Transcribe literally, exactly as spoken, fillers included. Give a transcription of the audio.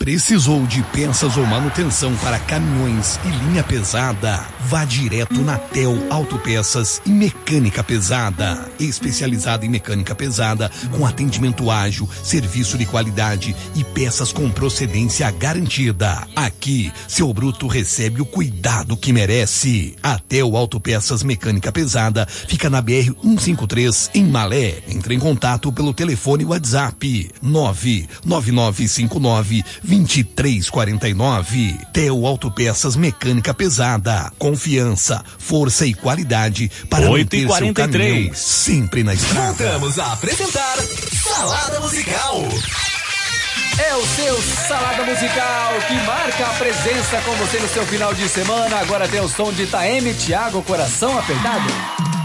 Precisou de peças ou manutenção para caminhões e linha pesada? Vá direto na Tel Autopeças e Mecânica Pesada. Especializada em mecânica pesada, com atendimento ágil, serviço de qualidade e peças com procedência garantida. Aqui, seu bruto recebe o cuidado que merece. A Tel Autopeças Mecânica Pesada fica na B R cento e cinquenta e três, em Malé. Entre em contato pelo telefone WhatsApp nove nove nove cinco nove vinte e três quarenta e nove. Tel Autopeças Mecânica Pesada. Confiança, força e qualidade para manter seu caminhão sempre na estrada. Voltamos a apresentar Salada Musical. É o seu Salada Musical que marca a presença com você no seu final de semana. Agora tem o som de Taeme, Thiago, Coração Apertado.